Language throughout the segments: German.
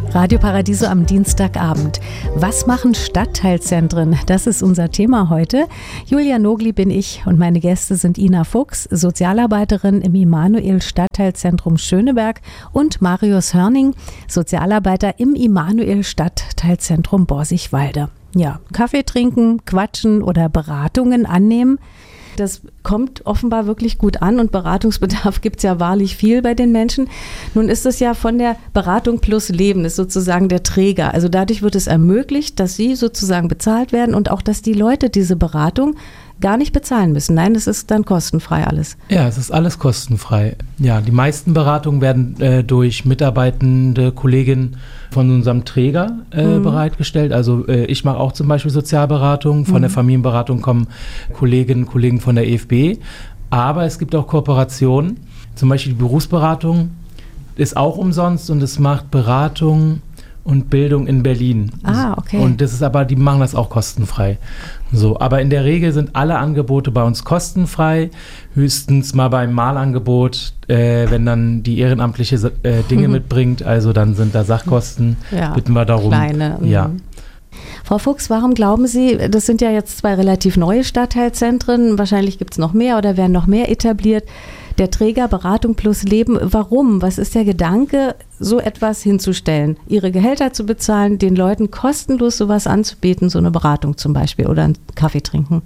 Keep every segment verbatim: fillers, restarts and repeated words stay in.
Radio Paradiso am Dienstagabend. Was machen Stadtteilzentren? Das ist unser Thema heute. Julia Nogli bin ich und meine Gäste sind Ina Fuchs, Sozialarbeiterin im Immanuel-Stadtteilzentrum Schöneberg, und Marius Hörning, Sozialarbeiter im Immanuel-Stadtteilzentrum Borsigwalde. Ja, Kaffee trinken, quatschen oder Beratungen annehmen. Das kommt offenbar wirklich gut an und Beratungsbedarf gibt es ja wahrlich viel bei den Menschen. Nun ist es ja von der Beratung plus Leben, ist sozusagen der Träger. Also dadurch wird es ermöglicht, dass sie sozusagen bezahlt werden und auch, dass die Leute diese Beratung gar nicht bezahlen müssen. Nein, es ist dann kostenfrei alles. Ja, es ist alles kostenfrei. Ja, die meisten Beratungen werden äh, durch mitarbeitende Kolleginnen von unserem Träger äh, mhm. bereitgestellt. Also äh, ich mache auch zum Beispiel Sozialberatung. Von mhm. der Familienberatung kommen Kolleginnen und Kollegen von der E F B. Aber es gibt auch Kooperationen. Zum Beispiel die Berufsberatung ist auch umsonst und es macht Beratung und Bildung in Berlin. Ah, okay. Und das ist aber, die machen das auch kostenfrei. So, aber in der Regel sind alle Angebote bei uns kostenfrei, höchstens mal beim Malangebot, äh, wenn dann die ehrenamtliche äh, Dinge mhm. mitbringt, also dann sind da Sachkosten, ja, bitten wir darum. Kleine. Ja. Frau Fuchs, warum glauben Sie, das sind ja jetzt zwei relativ neue Stadtteilzentren, wahrscheinlich gibt es noch mehr oder werden noch mehr etabliert, der Träger Beratung plus Leben, warum? Was ist der Gedanke, so etwas hinzustellen? Ihre Gehälter zu bezahlen, den Leuten kostenlos sowas anzubieten, so eine Beratung zum Beispiel oder einen Kaffee trinken?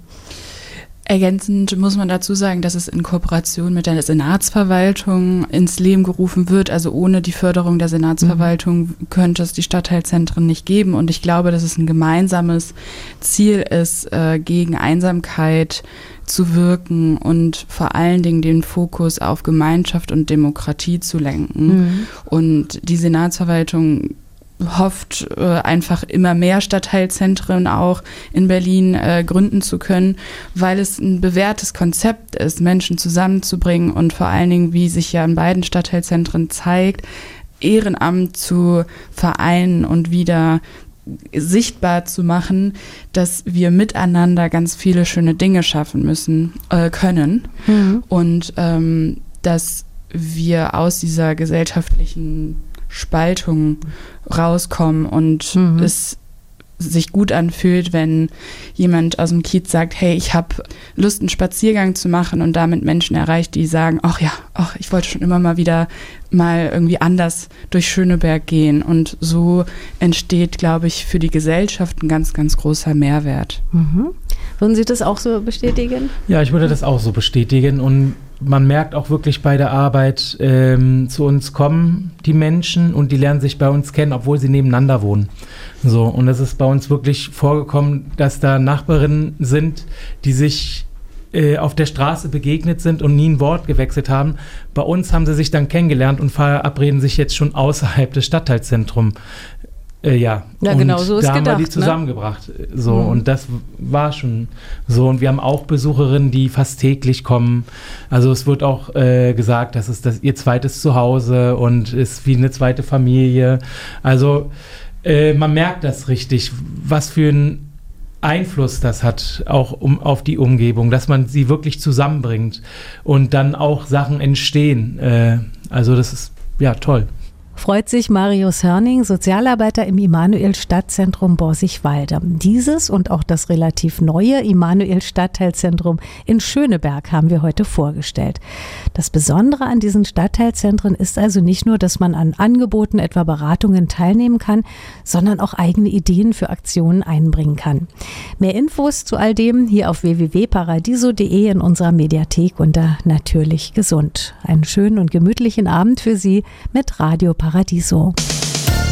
Ergänzend muss man dazu sagen, dass es in Kooperation mit der Senatsverwaltung ins Leben gerufen wird. Also ohne die Förderung der Senatsverwaltung mhm. könnte es die Stadtteilzentren nicht geben. Und ich glaube, dass es ein gemeinsames Ziel ist, äh, gegen Einsamkeit zu wirken und vor allen Dingen den Fokus auf Gemeinschaft und Demokratie zu lenken. Mhm. Und die Senatsverwaltung hofft, äh, einfach immer mehr Stadtteilzentren auch in Berlin äh, gründen zu können, weil es ein bewährtes Konzept ist, Menschen zusammenzubringen und vor allen Dingen, wie sich ja in beiden Stadtteilzentren zeigt, Ehrenamt zu vereinen und wieder sichtbar zu machen, dass wir miteinander ganz viele schöne Dinge schaffen müssen, äh, können mhm. und ähm, dass wir aus dieser gesellschaftlichen Spaltung rauskommen und mhm. es sich gut anfühlt, wenn jemand aus dem Kiez sagt, hey, ich habe Lust, einen Spaziergang zu machen und damit Menschen erreicht, die sagen, ach ja, ach, ich wollte schon immer mal wieder mal irgendwie anders durch Schöneberg gehen. Und so entsteht, glaube ich, für die Gesellschaft ein ganz, ganz großer Mehrwert. Mhm. Würden Sie das auch so bestätigen? Ja, ich würde das auch so bestätigen und man merkt auch wirklich bei der Arbeit, ähm, zu uns kommen die Menschen und die lernen sich bei uns kennen, obwohl sie nebeneinander wohnen. So, und es ist bei uns wirklich vorgekommen, dass da Nachbarinnen sind, die sich äh, auf der Straße begegnet sind und nie ein Wort gewechselt haben. Bei uns haben sie sich dann kennengelernt und verabreden sich jetzt schon außerhalb des Stadtteilzentrums. Äh, ja, ja und genau, so ist da haben gedacht, wir die zusammengebracht. Ne? So, mhm. Und das war schon so. Und wir haben auch Besucherinnen, die fast täglich kommen. Also es wird auch äh, gesagt, das ist das, ihr zweites Zuhause und ist wie eine zweite Familie. Also äh, man merkt das richtig, was für einen Einfluss das hat, auch um, auf die Umgebung, dass man sie wirklich zusammenbringt und dann auch Sachen entstehen. Äh, also das ist ja toll. Freut sich Marius Hörning, Sozialarbeiter im Immanuel-Stadtzentrum Borsigwalde. Dieses und auch das relativ neue Immanuel-Stadtteilzentrum in Schöneberg haben wir heute vorgestellt. Das Besondere an diesen Stadtteilzentren ist also nicht nur, dass man an Angeboten, etwa Beratungen, teilnehmen kann, sondern auch eigene Ideen für Aktionen einbringen kann. Mehr Infos zu all dem hier auf w w w punkt paradiso punkt de in unserer Mediathek unter Natürlich Gesund. Einen schönen und gemütlichen Abend für Sie mit Radio Paradiso.